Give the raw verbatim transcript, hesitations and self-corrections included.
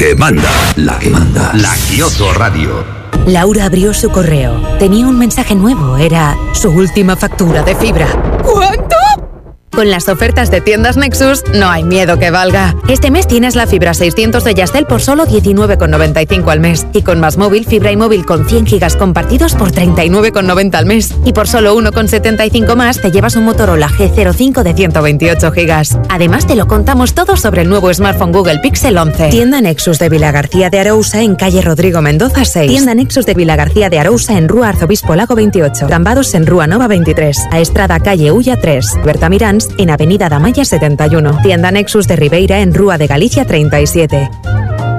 que manda, la que manda, la Kioto Radio. Laura abrió su correo. Tenía un mensaje nuevo. Era su última factura de fibra. ¿Cuánto? Con las ofertas de Tiendas Nexus, no hay miedo que valga. Este mes tienes la fibra seiscientos de Yastel por solo diecinueve con noventa y cinco al mes. Y con Más Móvil, fibra y móvil con cien gigas compartidos por treinta y nueve con noventa al mes. Y por solo uno con setenta y cinco más, te llevas un Motorola G cero cinco de ciento veintiocho gigas. Además, te lo contamos todo sobre el nuevo smartphone Google Pixel once. Tienda Nexus de Vilagarcía de Arousa en calle Rodrigo Mendoza seis. Tienda Nexus de Vilagarcía de Arousa en Rúa Arzobispo Lago veintiocho. Cambados en Rúa Nova veintitrés. A Estrada calle Ulla tres. Berta Mirans en Avenida Damaya setenta y uno. Tienda Nexus de Ribeira en Rúa de Galicia treinta y siete.